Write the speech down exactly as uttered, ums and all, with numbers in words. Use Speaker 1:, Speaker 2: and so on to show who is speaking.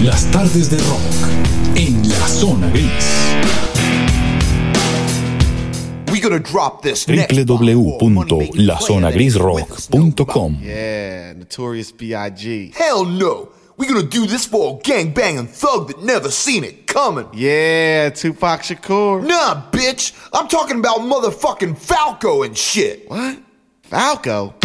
Speaker 1: Las tardes de rock en la zona gris.
Speaker 2: w
Speaker 1: w w w punto la zona gris rock punto com.
Speaker 3: Yeah, Notorious B I G
Speaker 2: Hell no. We're gonna do this for a gangbanging thug that never seen it coming.
Speaker 3: Yeah, Tupac Shakur.
Speaker 2: Nah, bitch. I'm talking about motherfucking Falco and shit.
Speaker 3: What? Falco?